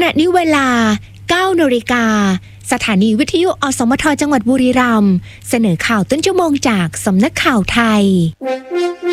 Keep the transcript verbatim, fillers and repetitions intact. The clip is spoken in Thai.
ณะนี้เวลา เก้านาฬิกาสถานีวิทยุอสมทจังหวัดบุรีรัมย์เสนอข่าวต้นชั่วโมงจากสำนักข่าวไทย